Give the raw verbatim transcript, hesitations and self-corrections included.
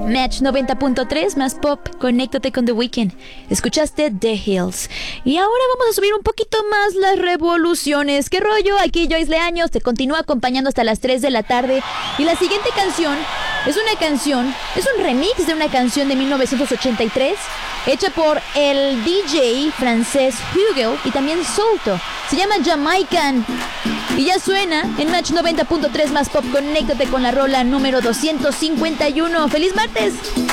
Match noventa punto tres más pop, conéctate con The Weeknd. Escuchaste The Hills. Y ahora vamos a subir un poquito más las revoluciones. ¿Qué rollo? Aquí Joyce Leaños te continúa acompañando hasta las tres de la tarde. Y la siguiente canción es una canción, es un remix de una canción de mil novecientos ochenta y tres, hecha por el D J francés Hugo y también Solto. Se llama Jamaican. Y ya suena en Match noventa punto tres más pop. Conéctate con la rola número doscientos cincuenta y uno. ¡Feliz martes!